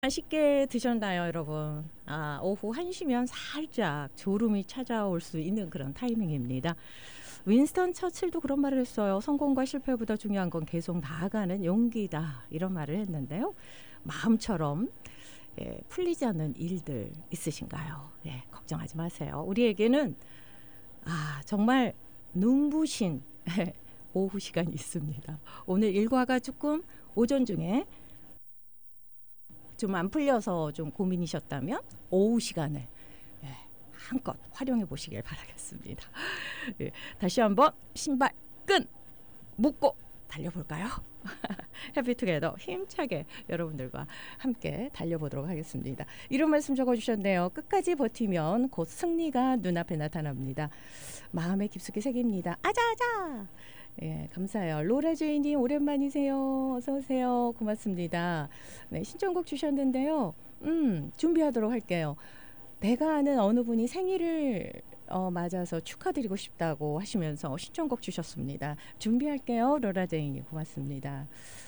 맛있게 드셨나요, 여러분? 오후 1시면 살짝 졸음이 찾아올 수 있는 그런 타이밍입니다. 윈스턴 처칠도 그런 말을 했어요. 성공과 실패보다 중요한 건 계속 나아가는 용기다. 이런 말을 했는데요. 마음처럼 풀리지 않는 일들 있으신가요? 걱정하지 마세요. 우리에게는 정말 눈부신 오후 시간이 있습니다. 오늘 일과가 조금 오전 중에 좀 안 풀려서 좀 고민이셨다면 오후 시간을 한껏 활용해 보시길 바라겠습니다. 다시 한번 신발 끈 묶고 달려볼까요? 해피투게더 힘차게 여러분들과 함께 달려보도록 하겠습니다. 이런 말씀 적어주셨네요. 끝까지 버티면 곧 승리가 눈앞에 나타납니다. 마음에 깊숙이 새깁니다. 아자아자. 감사해요. 로라제이님 오랜만이세요. 어서 오세요. 고맙습니다. 신청곡 주셨는데요. 준비하도록 할게요. 내가 아는 어느 분이 생일을 맞아서 축하드리고 싶다고 하시면서 신청곡 주셨습니다. 준비할게요. 로라제이님 고맙습니다.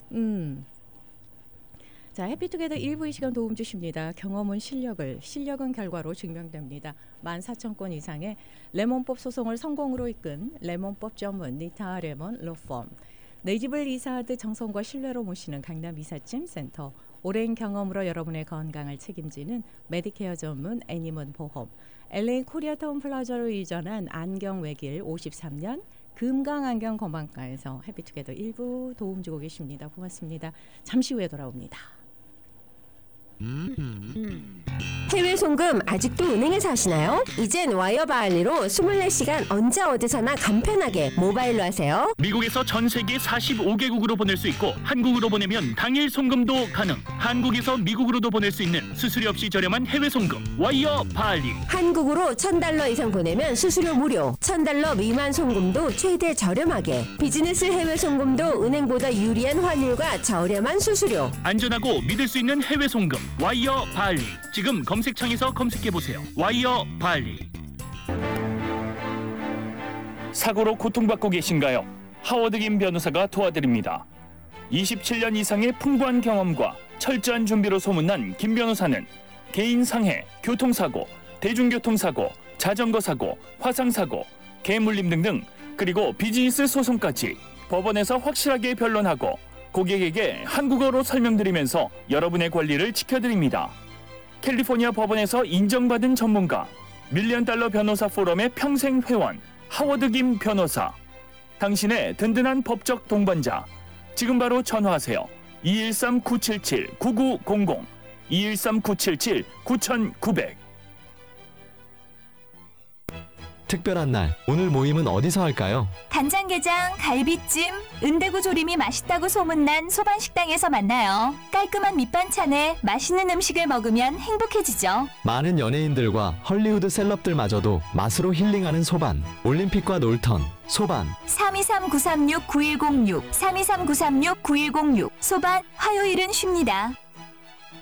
자, 해피투게더 1부 이 시간 도움 주십니다. 경험은 실력은 결과로 증명됩니다. 14,000건 이상의 레몬법 소송을 성공으로 이끈 레몬법 전문 니타 레몬 로펌. 내 집을 이사하듯 정성과 신뢰로 모시는 강남 이삿짐 센터. 오랜 경험으로 여러분의 건강을 책임지는 메디케어 전문 애니먼 보험. LA 코리아타운 플라자로 이전한 안경 외길 53년 금강안경 건강과에서 해피투게더 1부 도움 주고 계십니다. 고맙습니다. 잠시 후에 돌아옵니다. 해외 송금 아직도 은행에서 하시나요? 이젠 와이어 바할리로 24시간 언제 어디서나 간편하게 모바일로 하세요. 미국에서 전 세계 45개국으로 보낼 수 있고 한국으로 보내면 당일 송금도 가능. 한국에서 미국으로도 보낼 수 있는 수수료 없이 저렴한 해외 송금 와이어 바할리. 한국으로 $1,000 이상 보내면 수수료 무료. $1,000 미만 송금도 최대 저렴하게. 비즈니스 해외 송금도 은행보다 유리한 환율과 저렴한 수수료. 안전하고 믿을 수 있는 해외 송금 와이어 바할리. 지금 검색창에서 검색해보세요. 와이어 바할리. 사고로 고통받고 계신가요? 하워드 김 변호사가 도와드립니다. 27년 이상의 풍부한 경험과 철저한 준비로 소문난 김 변호사는 개인 상해, 교통사고, 대중교통사고, 자전거 사고, 화상사고, 개물림 등등 그리고 비즈니스 소송까지 법원에서 확실하게 변론하고 고객에게 한국어로 설명드리면서 여러분의 권리를 지켜드립니다. 캘리포니아 법원에서 인정받은 전문가, $1,000,000 변호사 포럼의 평생 회원, 하워드 김 변호사. 당신의 든든한 법적 동반자. 지금 바로 전화하세요. 213-977-9900, 213-977-9900. 특별한 날, 오늘 모임은 어디서 할까요? 간장게장, 갈비찜, 은대구 조림이 맛있다고 소문난 소반식당에서 만나요. 깔끔한 밑반찬에 맛있는 음식을 먹으면 행복해지죠. 많은 연예인들과 헐리우드 셀럽들마저도 맛으로 힐링하는 소반. 올림픽과 놀턴, 소반. 323-936-9106, 323-936-9106. 소반, 화요일은 쉽니다.